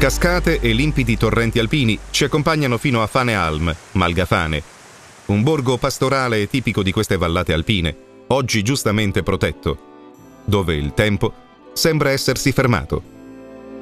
Cascate e limpidi torrenti alpini ci accompagnano fino a Fanealm, Malgafane, un borgo pastorale tipico di queste vallate alpine, oggi giustamente protetto, dove il tempo sembra essersi fermato.